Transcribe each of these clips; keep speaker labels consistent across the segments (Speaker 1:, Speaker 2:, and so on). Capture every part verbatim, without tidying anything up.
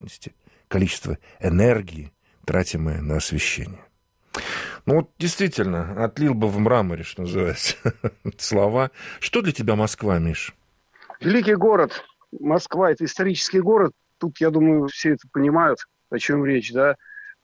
Speaker 1: количество энергии, тратимое на освещение. Ну вот действительно, отлил бы в мраморе, что называется, слова. Что для тебя Москва, Миш?
Speaker 2: Великий город. Москва – это исторический город. Тут, я думаю, все это понимают, о чем речь, да.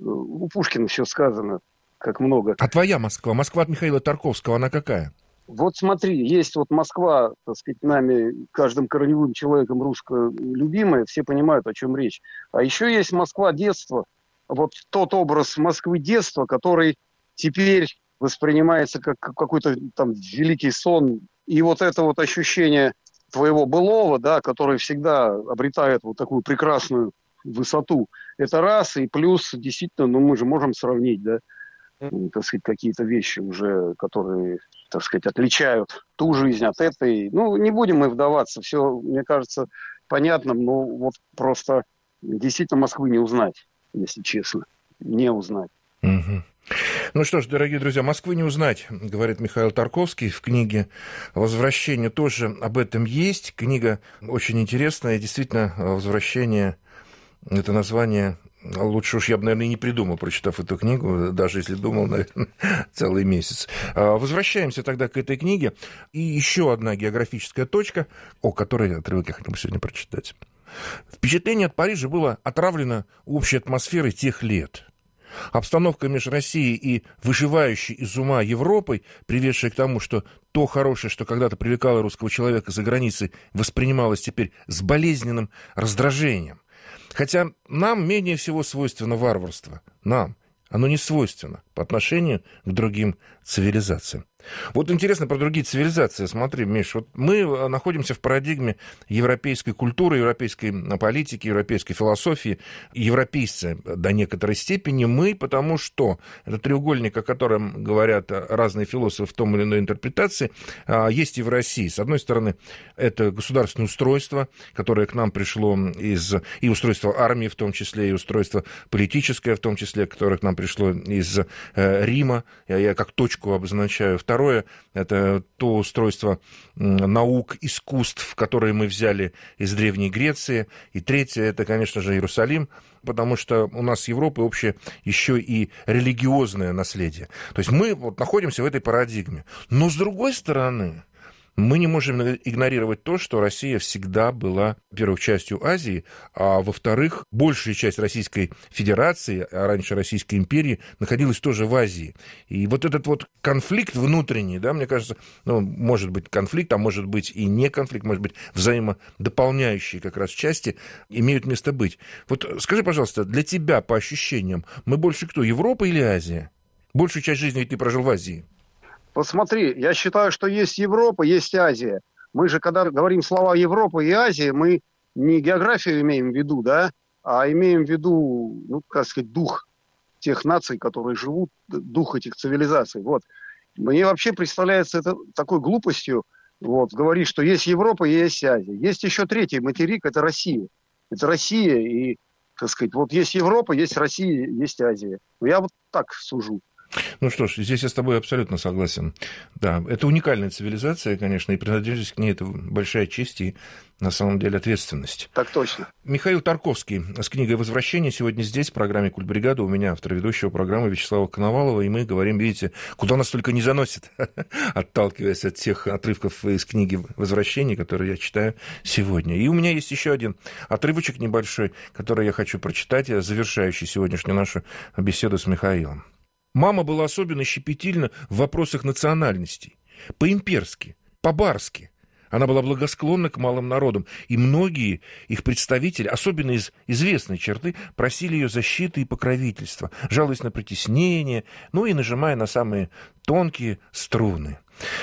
Speaker 2: У Пушкина все сказано, как много.
Speaker 1: А твоя Москва? Москва от Михаила Тарковского, она какая?
Speaker 2: Вот смотри, есть вот Москва, так сказать, нами, каждым корневым человеком русско любимая, все понимают, о чем речь. А еще есть Москва детства. Вот тот образ Москвы детства, который теперь воспринимается как какой-то там великий сон. И вот это вот ощущение твоего былого, да, которое всегда обретает вот такую прекрасную высоту. Это раз, и плюс, действительно, ну мы же можем сравнить, да, так сказать, какие-то вещи уже, которые, так сказать, отличают ту жизнь от этой. Ну, не будем мы вдаваться, все, мне кажется, понятным, но вот просто действительно Москвы не узнать, если честно, не узнать.
Speaker 1: Угу. Ну что ж, дорогие друзья, Москвы не узнать, говорит Михаил Тарковский в книге «Возвращение». Тоже об этом есть. Книга очень интересная. Действительно, «Возвращение» — это название... Лучше уж я бы, наверное, не придумал, прочитав эту книгу, даже если думал, наверное, целый месяц. Возвращаемся тогда к этой книге. И еще одна географическая точка, о которой отрывок я хотел бы сегодня прочитать. Впечатление от Парижа было отравлено общей атмосферой тех лет. Обстановка между Россией и выживающей из ума Европой, приведшая к тому, что то хорошее, что когда-то привлекало русского человека за границей, воспринималось теперь с болезненным раздражением. Хотя нам менее всего свойственно варварство. Нам. Оно не свойственно по отношению к другим цивилизациям. Вот интересно про другие цивилизации. Смотри, Миш, вот мы находимся в парадигме европейской культуры, европейской политики, европейской философии. Европейцы до некоторой степени мы, потому что это треугольник, о котором говорят разные философы в том или иной интерпретации, есть и в России. С одной стороны, это государственное устройство, которое к нам пришло из... и устройство армии в том числе, и устройство политическое в том числе, которое к нам пришло из Рима. Я, я как точку обозначаю. Второе – это то устройство наук, искусств, которые мы взяли из Древней Греции. И третье – это, конечно же, Иерусалим, потому что у нас с Европой общее еще и религиозное наследие. То есть мы вот находимся в этой парадигме. Но, с другой стороны, мы не можем игнорировать то, что Россия всегда была, во-первых, частью Азии, а во-вторых, большая часть Российской Федерации, а раньше Российской империи, находилась тоже в Азии. И вот этот вот конфликт внутренний, да, мне кажется, ну, может быть конфликт, а может быть и не конфликт, может быть взаимодополняющие как раз части имеют место быть. Вот скажи, пожалуйста, для тебя, по ощущениям, мы больше кто, Европа или Азия? Большую часть жизни ведь ты прожил в Азии.
Speaker 2: Посмотри, я считаю, что есть Европа, есть Азия. Мы же, когда говорим слова Европа и Азия, мы не географию имеем в виду, да, а имеем в виду, ну, как сказать, дух тех наций, которые живут, дух этих цивилизаций. Вот. Мне вообще представляется это такой глупостью, вот, говорить, что есть Европа и есть Азия. Есть еще третий материк, это Россия. Это Россия, и, так сказать, вот есть Европа, есть Россия, есть Азия. Я вот так сужу.
Speaker 1: Ну что ж, здесь я с тобой абсолютно согласен. Да, это уникальная цивилизация, конечно, и принадлежность к ней – это большая честь и, на самом деле, ответственность.
Speaker 2: Так точно.
Speaker 1: Михаил Тарковский с книгой «Возвращение» сегодня здесь, в программе «Культбригада». У меня автор ведущего программы Вячеслава Коновалова, и мы говорим, видите, куда нас только не заносит, отталкиваясь от тех отрывков из книги «Возвращение», которые я читаю сегодня. И у меня есть еще один отрывочек небольшой, который я хочу прочитать, завершающий сегодняшнюю нашу беседу с Михаилом. Мама была особенно щепетильна в вопросах национальностей. По-имперски, по-барски. Она была благосклонна к малым народам, и многие их представители, особенно из известной черты, просили ее защиты и покровительства, жалуясь на притеснение, ну и нажимая на самые тонкие струны.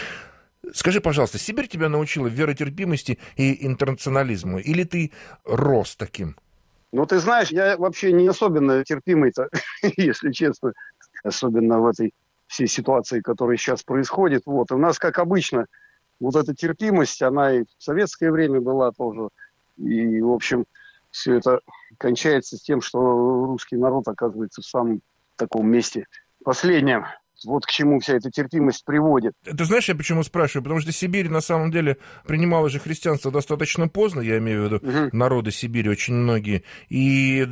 Speaker 1: Скажи, пожалуйста, Сибирь тебя научила веротерпимости и интернационализму, или ты рос таким?
Speaker 2: Ну, ты знаешь, я вообще не особенно терпимый-то, если честно. Особенно в этой всей ситуации, которая сейчас происходит. Вот. И у нас, как обычно, вот эта терпимость, она и в советское время была тоже. И, в общем, все это кончается с тем, что русский народ оказывается в самом таком месте последнем, вот к чему вся эта терпимость приводит.
Speaker 1: Ты знаешь, я почему спрашиваю? Потому что Сибирь, на самом деле, принимала же христианство достаточно поздно, я имею в виду угу. народы Сибири, очень многие. И